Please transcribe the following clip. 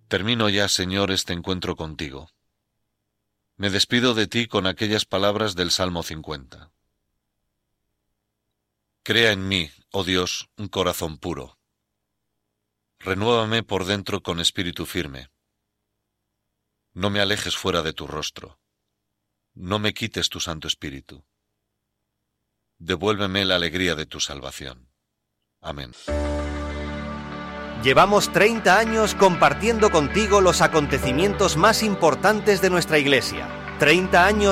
Termino ya, Señor, este encuentro contigo. Me despido de ti con aquellas palabras del Salmo 50. Crea en mí, oh Dios, un corazón puro. Renuévame por dentro con espíritu firme. No me alejes fuera de tu rostro. No me quites tu Santo Espíritu. Devuélveme la alegría de tu salvación. Amén. Llevamos 30 años compartiendo contigo los acontecimientos más importantes de nuestra Iglesia. 30 años